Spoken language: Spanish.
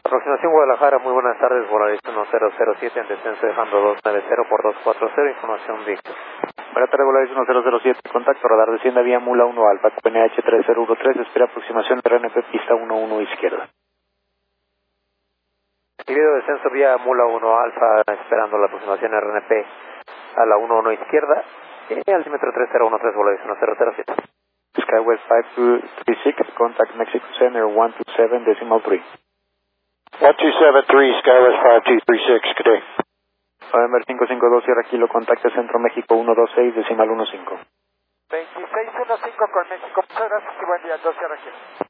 Aproximación Guadalajara, muy buenas tardes, Volaris 1007 en descenso dejando 290 por 240, información Víctor. Buenas tardes, Volaris 1007, contacto, radar descienda vía Mula 1 Alfa, QNH 3013, espera aproximación RNP pista 11 izquierda. Recibido descenso vía Mula 1 Alfa, esperando la aproximación RNP a la 11 izquierda, altímetro 3013, Volaris 1007. Skywest 5236, contact Mexico Center 127.3. 1273, Skywest 5236, good day. November 552, Sierra Kilo, contacta Centro México 126.15. 2615 con México, muchas gracias y buen día, 2 Sierra Kilo.